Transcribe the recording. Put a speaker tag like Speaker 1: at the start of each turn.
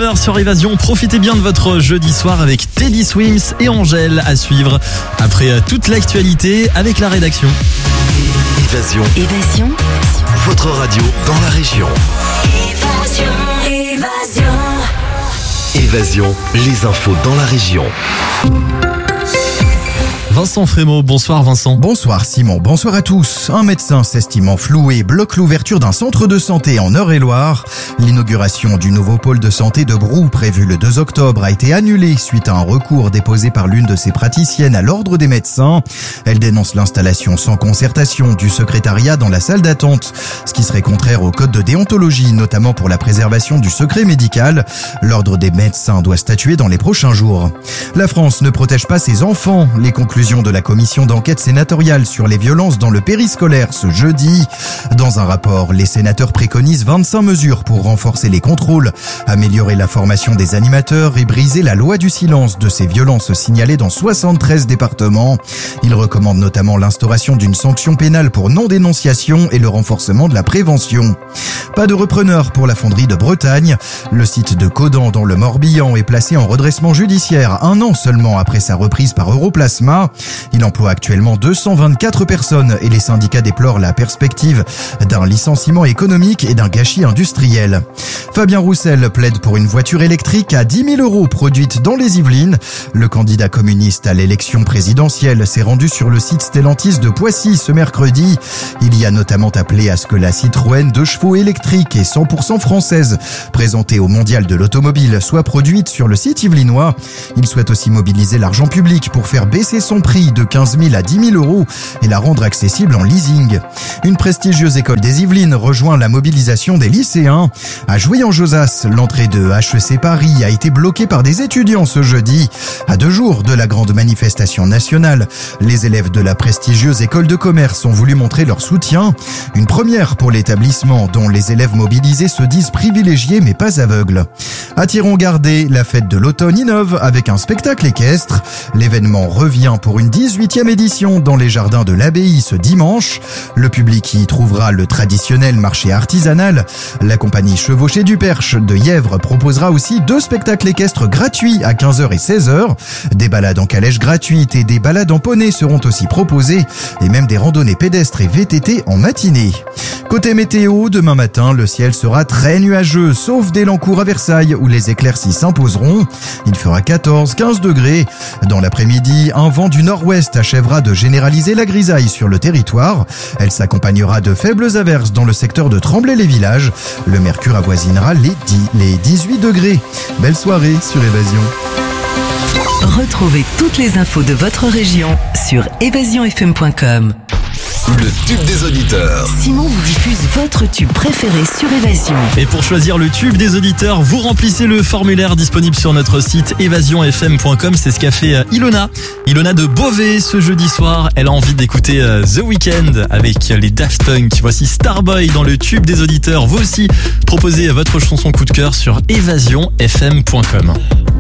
Speaker 1: 19h sur Évasion. Profitez bien de votre jeudi soir avec Teddy Swims et Angèle à suivre. Après toute l'actualité avec la rédaction.
Speaker 2: Évasion.
Speaker 3: Évasion.
Speaker 2: Votre radio dans la région. Évasion, les infos dans la région.
Speaker 1: Vincent Frémaux, bonsoir Vincent.
Speaker 4: Bonsoir Simon, bonsoir à tous. Un médecin s'estimant floué bloque l'ouverture d'un centre de santé en Eure-et-Loir. L'inauguration du nouveau pôle de santé de Brou, prévu le 2 octobre, a été annulée suite à un recours déposé par l'une de ses praticiennes à l'ordre des médecins. Elle dénonce l'installation sans concertation du secrétariat dans la salle d'attente, ce qui serait contraire au code de déontologie, notamment pour la préservation du secret médical. L'ordre des médecins doit statuer dans les prochains jours. La France ne protège pas ses enfants. Les conclusions de la commission d'enquête sénatoriale sur les violences dans le périscolaire ce jeudi. Dans un rapport, les sénateurs préconisent 25 mesures pour renforcer les contrôles, améliorer la formation des animateurs et briser la loi du silence de ces violences signalées dans 73 départements. Ils recommandent notamment l'instauration d'une sanction pénale pour non-dénonciation et le renforcement de la prévention. Pas de repreneur pour la fonderie de Bretagne. Le site de Caudan dans le Morbihan est placé en redressement judiciaire 1 an seulement après sa reprise par Europlasma. Il emploie actuellement 224 personnes et les syndicats déplorent la perspective d'un licenciement économique et d'un gâchis industriel. Fabien Roussel plaide pour une voiture électrique à 10 000 € produite dans les Yvelines. Le candidat communiste à l'élection présidentielle s'est rendu sur le site Stellantis de Poissy ce mercredi. Il y a notamment appelé à ce que la Citroën 2 chevaux électrique et 100% française, présentée au Mondial de l'automobile, soit produite sur le site yvelinois. Il souhaite aussi mobiliser l'argent public pour faire baisser son prix de 15 000 à 10 000 € et la rendre accessible en leasing. Une prestigieuse école des Yvelines rejoint la mobilisation des lycéens. À Jouy-en-Josas, l'entrée de HEC Paris a été bloquée par des étudiants ce jeudi. À 2 jours de la grande manifestation nationale, les élèves de la prestigieuse école de commerce ont voulu montrer leur soutien. Une première pour l'établissement dont les élèves mobilisés se disent privilégiés mais pas aveugles. À Thiron-Gardé, la fête de l'automne innove avec un spectacle équestre. L'événement revient pour une 18e édition dans les jardins de l'abbaye ce dimanche. Le public y trouvera le traditionnel marché artisanal. La compagnie Chevauché du Perche de Yèvre proposera aussi 2 spectacles équestres gratuits à 15h et 16h. Des balades en calèche gratuites et des balades en poney seront aussi proposées et même des randonnées pédestres et VTT en matinée. Côté météo, demain matin, le ciel sera très nuageux, sauf dès l'Encours à Versailles où les éclaircies s'imposeront. Il fera 14-15 degrés. Dans l'après-midi, un vent du nord-ouest achèvera de généraliser la grisaille sur le territoire. Elle s'accompagnera de faibles averses dans le secteur de Tremblay-les-Villages. Le mercure avoisinera les 18 degrés. Belle soirée sur Évasion.
Speaker 3: Retrouvez toutes les infos de votre région sur évasionfm.com.
Speaker 2: Le tube des auditeurs.
Speaker 3: Simon vous diffuse votre tube préféré sur Évasion.
Speaker 1: Et pour choisir le tube des auditeurs, vous remplissez le formulaire disponible sur notre site évasionfm.com. C'est ce qu'a fait Ilona. Ilona de Beauvais ce jeudi soir. Elle a envie d'écouter The Weeknd avec les Daft Punk. Voici Starboy dans le tube des auditeurs. Vous aussi, proposez votre chanson coup de cœur sur évasionfm.com.